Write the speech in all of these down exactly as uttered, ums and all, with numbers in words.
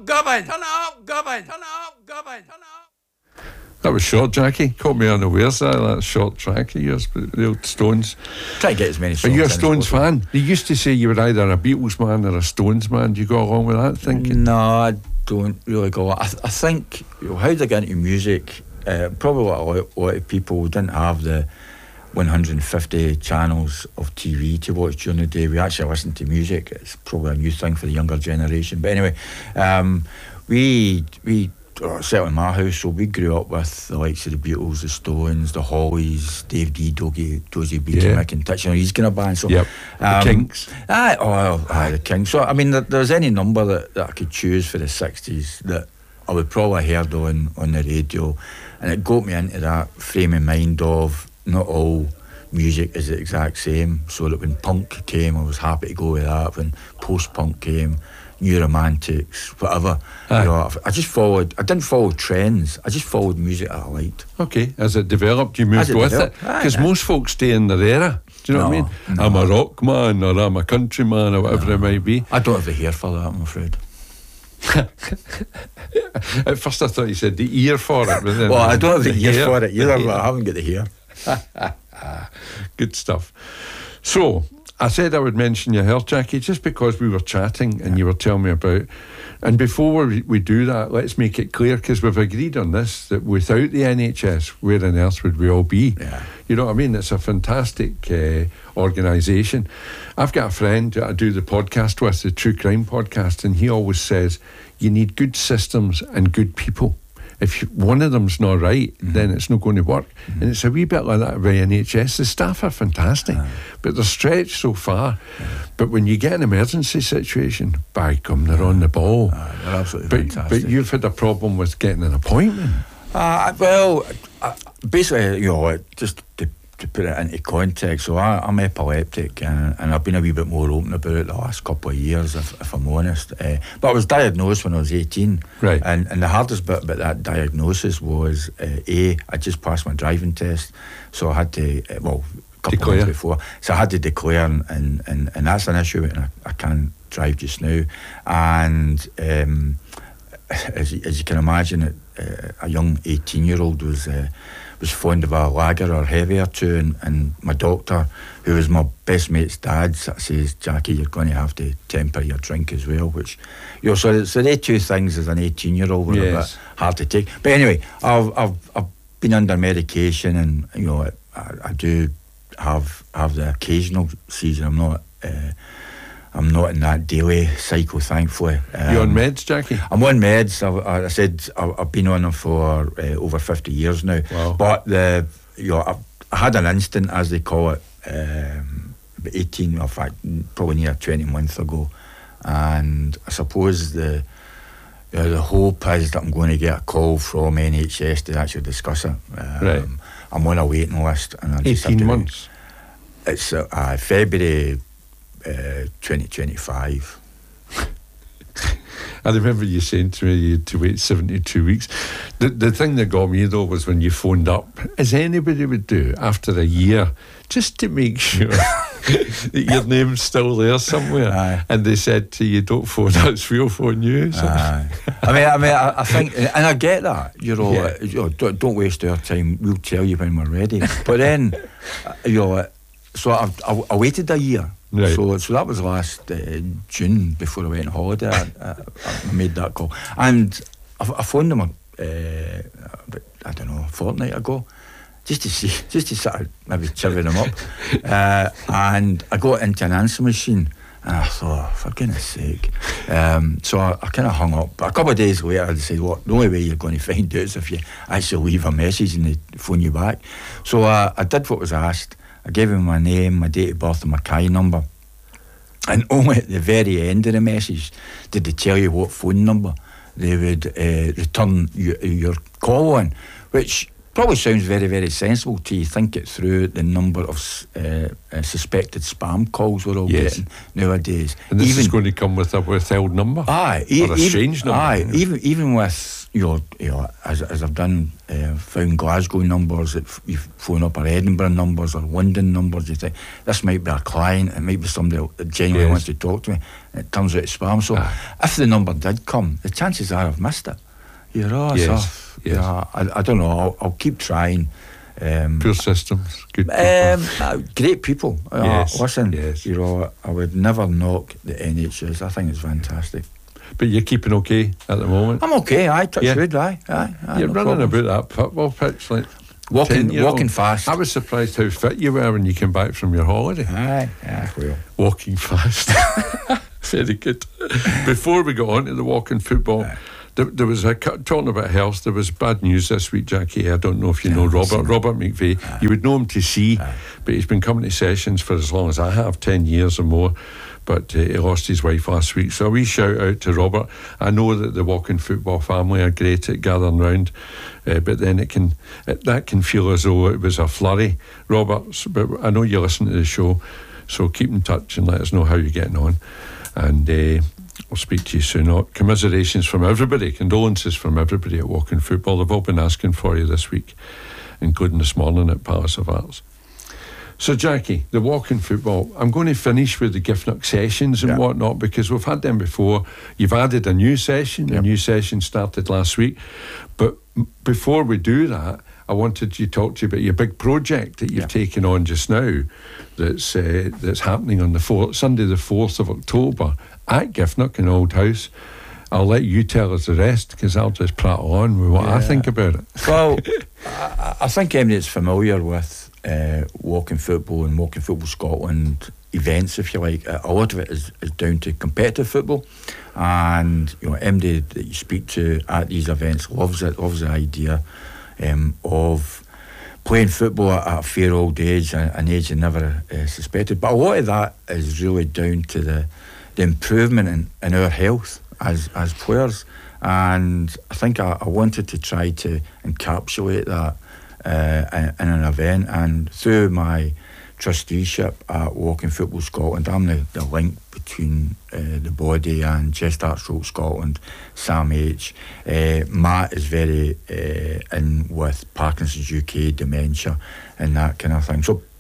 up, Govan. Turn it up, Govan. Turn it up, Govan. Turn it up. That was short, Jackie. Caught me unawares there, that short track of yours, but the old Stones. Try to get as many songs. Are you a in as Stones possible. fan? They used to say you were either a Beatles man or a Stones man. Do you go along with that thinking? No, I don't really go. I, th- I think, you know, how they get into music, uh, probably what a lot, a lot of people didn't have the one hundred fifty channels of T V to watch during the day. We actually listen to music. It's probably a new thing for the younger generation. But anyway, um, we we uh, certainly in my house, so we grew up with the likes of the Beatles, the Stones, the Hollies, Dave D, Dogie, Dozy Beatty, Yeah. Mick and Touch, you know, these kind of bands. So, Yep. The um, Kinks. Aye, oh, well, aye, the Kinks. So I mean, there, there's any number that, that I could choose for the sixties that I would probably heard on on the radio, and it got me into that frame of mind of not all music is the exact same. So that when punk came, I was happy to go with that. When post-punk came, New Romantics, whatever. Aye. You know, I, I just followed. I didn't follow trends. I just followed music that I liked. Okay, as it developed, you moved As it with developed, it. aye, Because aye. most folks stay in their era. Do you know what I No, mean? no. I'm a rock man, or I'm a country man, or whatever it might be. I don't have the hair for that, I'm afraid. At first I thought you said the ear for it. But then Well, I don't have the ear hair. for it either, but I haven't got the hair. Good stuff. So, I said I would mention your health, Jackie, just because we were chatting and you were telling me about. And before we, we do that, let's make it clear, because we've agreed on this, that without the N H S, where on earth would we all be? Yeah. You know what I mean? It's a fantastic uh, organisation. I've got a friend that I do the podcast with, the True Crime podcast, and he always says, you need good systems and good people. If you, one of them's not right, mm-hmm. then it's not going to work. Mm-hmm. And it's a wee bit like that with N H S. The staff are fantastic, uh, but they're stretched so far. Uh, but when you get an emergency situation, by gum, they're uh, on the ball. Uh, they're absolutely but, fantastic. But you've had a problem with getting an appointment. Uh, well, uh, basically, you know, just to, to put it into context, so I, I'm epileptic, and, and I've been a wee bit more open about it the last couple of years, if, if I'm honest. Uh, but I was diagnosed when I was eighteen. Right. And, and the hardest bit about that diagnosis was, uh, A, I just passed my driving test, so I had to, uh, well, a couple Declare. of months before, so I had to declare, and, and, and, and that's an issue, and I, I can't drive just now. And um, as, you- as you can imagine, it, uh, a young eighteen-year-old was uh, was fond of a lager or heavy or two, and, and my doctor, who was my best mate's dad, says, Jackie, you're going to have to temper your drink as well, which, you know, so, so they two things as an eighteen-year-old were Yes. a bit hard to take. But anyway, I've, I've, I've been under medication, and, you know, I, I do have have the occasional seizure. I'm not... Uh, I'm not in that daily cycle, thankfully. Um, You on meds, Jackie? I'm on meds. I've, I said I've, I've been on them for uh, over fifty years now. Wow. But the you know I, I had an incident, as they call it, um, about eighteen, in fact, probably near twenty months ago, and I suppose the you know, the hope is that I'm going to get a call from N H S to actually discuss it. Um, Right. I'm on a waiting list, and I just have eighteen to- months. It's uh, uh, February uh, twenty twenty-five. I remember you saying to me you had to wait seventy-two weeks. The the thing that got me though was when you phoned up, as anybody would do after a year, just to make sure that your name's still there somewhere. Aye. And they said to you, don't phone us, we'll phone you. So, Aye. I mean, I mean, I, I think, and I get that. You know, Yeah. uh, you know, don't, don't waste our time. We'll tell you when we're ready. But then, uh, you know, uh, so I, I, I waited a year. Right. So, so that was last uh, June before I went on holiday. I, I, I made that call, and I, I phoned them, uh, about, I don't know, a fortnight ago, just to see, just to sort of maybe chivvy them up. uh, and I got into an answer machine, and I thought, for goodness sake. Um, so I, I kind of hung up. But a couple of days later, I said, "What? The only way you're going to find out is if you actually leave a message and they phone you back." So uh, I did what was asked. I gave him my name, my date of birth, and my C A I number. And only at the very end of the message did they tell you what phone number they would uh, return your, your call on, which probably sounds very, very sensible to you. Think it through, the number of uh, uh, suspected spam calls we're all Yes. getting nowadays. And this even, is going to come with a withheld number. Aye, or a e- strange even, number. Aye, you know. even even with you know, you know, as as I've done, uh, found Glasgow numbers, that f- you phone up, or Edinburgh numbers, or London numbers. You think this might be a client, it might be somebody that genuinely Yes. wants to talk to me. And it turns out it's spam. So Aye. if the number did come, the chances are I've missed it. You're oh, Yes, so, yes. yeah, I, I don't know. I'll, I'll keep trying. Um, Poor systems, good people. um, uh, great people. Uh, Yes, listen, yes. you know, I would never knock the N H S. I think it's fantastic. But you're keeping okay at the moment. I'm okay. I touch Yeah. wood. Aye, aye, aye. You're no running problems. about that football pitch like Walking, ten-year-old. walking fast. I was surprised how fit you were when you came back from your holiday. Aye, aye, well. Walking fast. Very good. Before we got on to the walking football, Aye. there, there was a talking about health. There was bad news this week, Jackie. I don't know if you know Yeah, I've Robert seen it. Robert McVeigh. You would know him to see, Aye. but he's been coming to sessions for as long as I have, ten years or more. But uh, he lost his wife last week. So a wee shout out to Robert. I know that the walking football family are great at gathering round, uh, but then it can it, that can feel as though it was a flurry. Robert, but I know you listen to the show, so keep in touch and let us know how you're getting on. And uh, I'll speak to you soon. Oh, commiserations from everybody, condolences from everybody at Walking Football. They've all been asking for you this week, including this morning at Palace of Arts. So, Jackie, the Walking Football, I'm going to finish with the Giffnock sessions and Yeah. whatnot, because we've had them before. You've added a new session. The Yep. new session started last week. But m- before we do that, I wanted to talk to you about your big project that you've Yeah. taken on just now that's uh, that's happening on the fourth, Sunday the fourth of October at Giffnock in Old House. I'll let you tell us the rest, because I'll just prattle on with what I Yeah. think about it. Well, I, I think everybody's familiar with uh, Walking Football and Walking Football Scotland events, if you like. Uh, a lot of it is, is down to competitive football, and you know, everybody that you speak to at these events loves it, loves the idea um, of playing football at a fair old age, an, an age they never uh, suspected. But a lot of that is really down to the, the improvement in, in our health as as players. And I think I, I wanted to try to encapsulate that uh, in, in an event. And through my trusteeship at Walking Football Scotland, I'm the, the link between uh, the body and Chest Arts Stroke Scotland, Sam H. Uh, Matt is very uh, in with Parkinson's U K, dementia and that kind of thing. So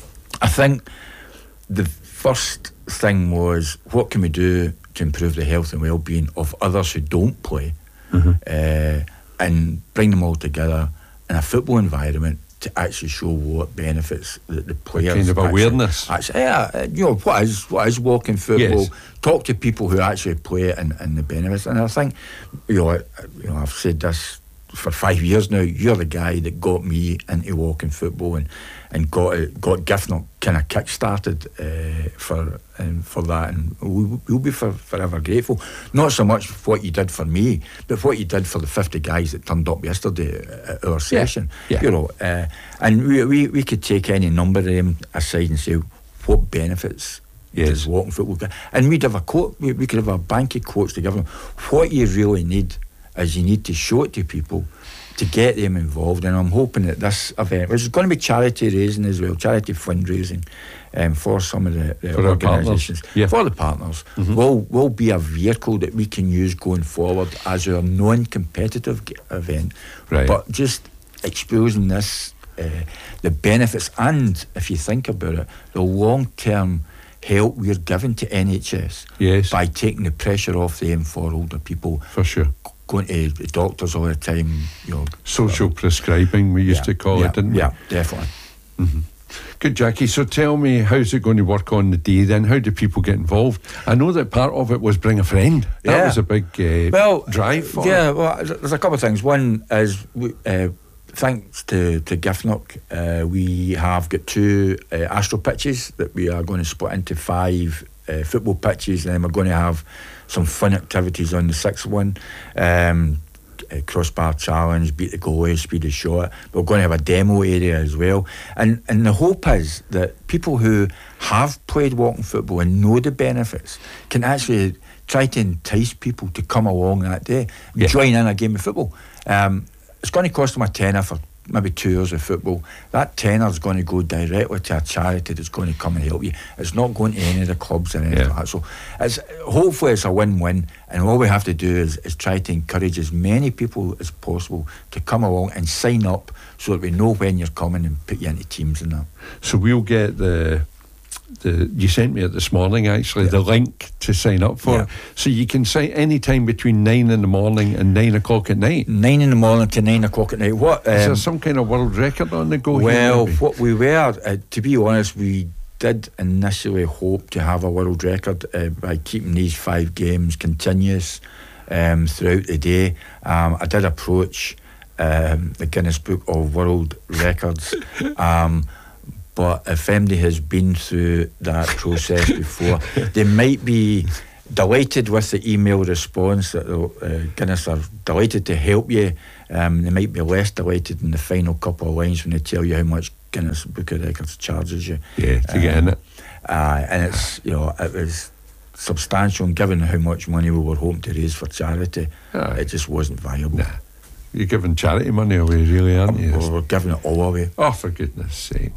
I think the first thing was, what can we do to improve the health and well-being of others who don't play, Mm-hmm. uh, and bring them all together in a football environment to actually show what benefits the, the players. Kind of actually- awareness. Actually, yeah, uh, you know, what is what is walking football? Yes. Talk to people who actually play it and, and the benefits. And I think, you know, I, you know, I've said this for five years now. You're the guy that got me into walking football and and got it, got Giffnock kind of kick-started uh, for um, for that, and we'll, we'll be for, forever grateful. Not so much for what you did for me, but what you did for the fifty guys that turned up yesterday at our session. yeah. You know, uh, and we, we we could take any number of them aside and say, what benefits Yes. does walking football get? And we'd have a quote. We, we could have a bank of quotes to give them. What you really need is you need to show it to people to get them involved. And I'm hoping that this event, which is going to be charity raising as well, charity fundraising um, for some of the, the For our organisations, partners. Yeah. for the partners, Mhm. will will be a vehicle that we can use going forward as our non-competitive g- event. Right. But just exposing this, uh, the benefits, and if you think about it, the long-term help we're giving to N H S Yes, by taking the pressure off them for older people for sure. going to the doctors all the time, you know. Social prescribing, we used Yeah, to call yeah, it, didn't we? Yeah, definitely. Good, Jackie. So tell me, how's it going to work on the day then? How do people get involved? I know that part of it was bring a friend. That Yeah. was a big uh, Well, drive for yeah, it. well, there's a couple of things. One is, we, uh, thanks to, to Giffnock, uh, we have got two uh, Astro pitches that we are going to split into five uh, football pitches, and then we're going to have some fun activities on the sixth one. Um, uh, crossbar challenge, beat the goalie, speed of shot. But we're going to have a demo area as well. And and the hope is that people who have played walking football and know the benefits can actually try to entice people to come along that day and Yeah. join in a game of football. Um, it's going to cost them a tenner for maybe two years of football, that tenor's going to go directly to a charity that's going to come and help you. It's not going to any of the clubs or anything Yeah. like that. So it's, hopefully it's a win-win, and all we have to do is, is try to encourage as many people as possible to come along and sign up, so that we know when you're coming and put you into teams and that. So we'll get the the you sent me it this morning actually, Yeah. the link to sign up for Yeah. it. So you can sign any time between nine in the morning and nine o'clock at night. Nine in the morning to nine o'clock at night. What? Is there um, some kind of world record on the go here? Well, maybe? what we were, uh, to be honest, we did initially hope to have a world record uh, by keeping these five games continuous um, throughout the day. Um, I did approach um, the Guinness Book of World Records, um, but if anybody has been through that process before, they might be delighted with the email response that uh, Guinness are delighted to help you. Um, they might be less delighted in the final couple of lines when they tell you how much Guinness Book of Records charges you. Yeah, to get in it. Uh, and it's, you know, it was substantial, and given how much money we were hoping to raise for charity, Aye. it just wasn't viable. Nah. You're giving charity money away, really, aren't you? We were giving it all away. Oh, for goodness sake.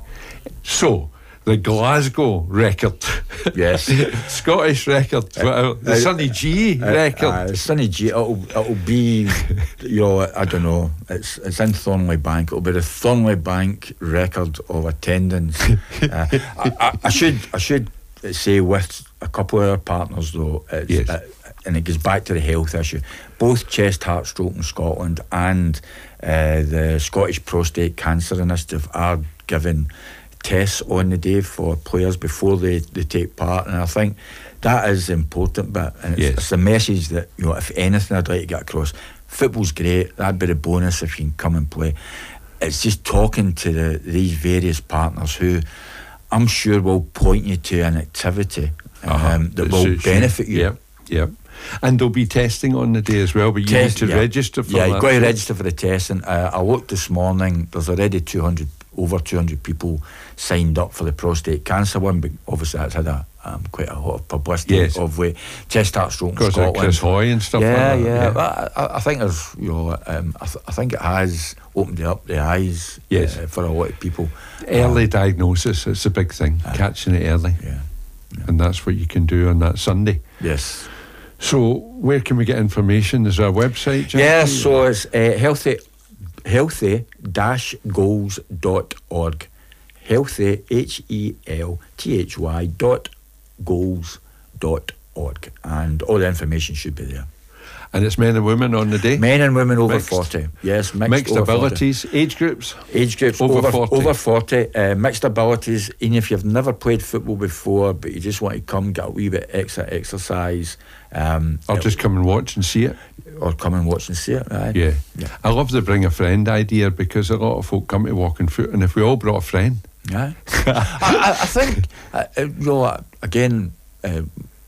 So, the Glasgow record. Yes. Scottish record. Well, the uh, Sonny G Uh, record. uh, Sonny G, it'll, it'll be, you know, I don't know, it's it's in Thornley Bank. It'll be the Thornley Bank record of attendance. uh, I, I, I should I should say, with a couple of our partners though, it's, Yes. uh, and it goes back to the health issue. Both Chest, Heart, Stroke in Scotland and uh, the Scottish Prostate Cancer Initiative are giving tests on the day for players before they, they take part, and I think that is the important bit, and it's, Yes. it's a message that, you know, if anything I'd like to get across, football's great, that'd be the bonus if you can come and play. It's just talking to the, these various partners who I'm sure will point you to an activity um, Uh-huh. that will suits benefit you. Yep, yep. And there'll be testing on the day as well, but you Test- need to yeah. register for yeah, that. you've got to register for the testing. Uh, I looked this morning, there's already two hundred, over two hundred people signed up for the prostate cancer one, but obviously that's had a um, quite a lot of publicity Yes. of way. Chest, Heart, Stroke in Because of Scotland. Chris Hoy and stuff yeah, like that. yeah, But I, I think there's, you know, um, I, th- I think it has opened up the eyes Yes. uh, for a lot of people. Early diagnosis, it's a big thing, uh, catching it early. Yeah. And that's what you can do on that Sunday. Yes. So, where can we get information? Is there a website, Jackie? Yeah, so it's uh, healthy, healthy dash goals dot org. Healthy, H E L T H Y dot goals dot org. And all the information should be there. And it's men and women on the day? Men and women over Mixed. forty. Yes, mixed, Mixed over abilities, age groups? forty. Age groups Over over, forty. over forty. Uh, mixed abilities, even if you've never played football before, but you just want to come, get a wee bit extra exercise. Um, Or just come and watch and see it? or come and watch and see it. Right? Yeah. Yeah. I love the bring a friend idea, because a lot of folk come to walking foot, and if we all brought a friend. Yeah. I, I, I think, uh, uh, you know, uh, again, uh,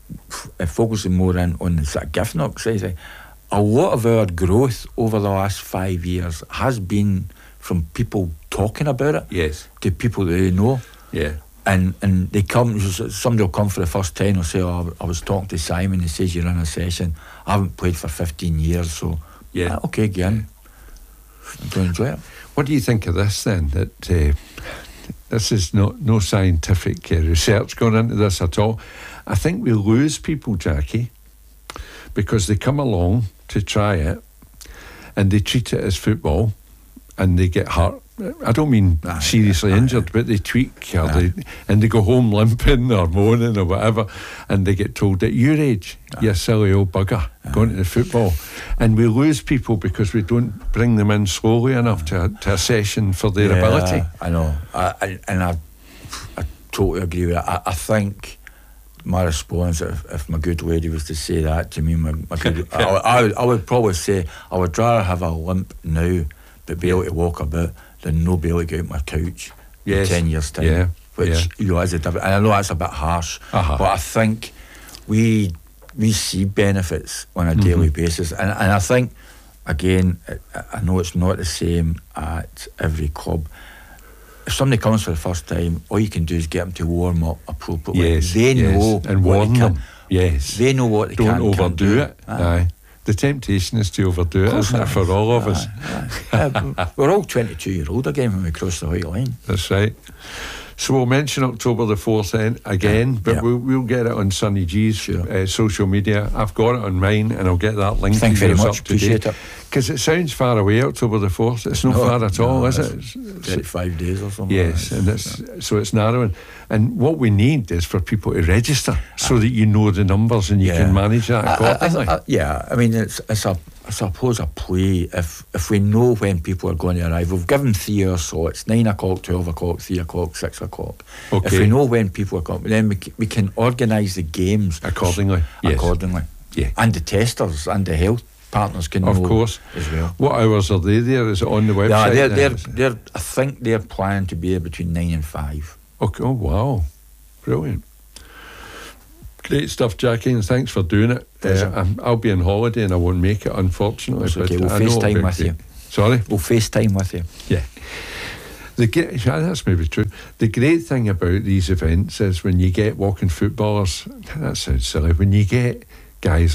f- uh, focusing more in, on the sort of gift knock side, a lot of our growth over the last five years has been from people talking about it Yes. to people that they know. Yeah. And and they come, somebody will come for the first time and say, oh, I was talking to Simon, he says you're in a session. I haven't played for fifteen years, so Yeah. ah, okay, again. I'm going to enjoy it. What do you think of this then? That uh, this is not no scientific uh, research going into this at all. I think we lose people, Jackie, because they come along to try it and they treat it as football and they get hurt. I don't mean Aye, seriously aye, injured, but they tweak or Aye. they, and they go home limping or moaning or whatever, and they get told, at your age, you silly old bugger, going to the football. And we lose people because we don't bring them in slowly enough to a, to a session for their Yeah, ability. I know, I, I, and I, I totally agree with it. I, I think my response, if, if my good lady was to say that to me, my, my good, I, I, would, I would probably say I would rather have a limp now, but be able to walk about, than no be able to get out my couch Yes. in ten years' time. Yeah, Which, yeah. you know, is a different, and I know that's a bit harsh, Uh-huh. but I think we we see benefits on a daily basis, and, and I think, again, I, I know it's not the same at every club. If somebody comes for the first time, all you can do is get them to warm up appropriately. Yes, They yes. know and what warn they can, them. Yes, They know what they don't can, can't overdo do. it. Aye. Aye. the temptation is to overdo it, isn't it, for all of us? Uh, we're all twenty-two year old again when we cross the white line. That's right. So we'll mention October the fourth then again, Yeah, but yeah. We'll, we'll get it on Sonny G's Sure. uh, social media. I've got it on mine, and I'll get that link Thank you to very yours much. up to date. Appreciate it. Because it sounds far away, October the fourth. It's not No, far at all, no, is it's it? It's- it's- thirty-five days or something. Yes, like and that. it's so it's narrowing. And what we need is for people to register so that you know the numbers and you Yeah. can manage that I- I- accordingly. I- I- yeah, I mean, it's, it's a, I suppose a play. If if we know when people are going to arrive, we've given three hour slots: nine o'clock, twelve o'clock, three o'clock, six o'clock. Okay. If we know when people are coming, then we c- we can organise the games Accordingly, yes. Accordingly, Yeah. and the testers and the health partners can Of know course. as well. What hours are they there? Is it on the website? Yeah, they're, then? they're, Is it- they're, I think they're planning to be there between nine and five. Okay. Oh, wow. Brilliant. Great stuff, Jackie, and thanks for doing it. Pleasure. Uh, I'm- I'll be on holiday and I won't make it, unfortunately. That's okay. but We'll I know it'll FaceTime be with great. you. Sorry? We'll FaceTime with you. Yeah. The great, yeah, that's maybe true. The great thing about these events is when you get walking footballers, that sounds silly, when you get guys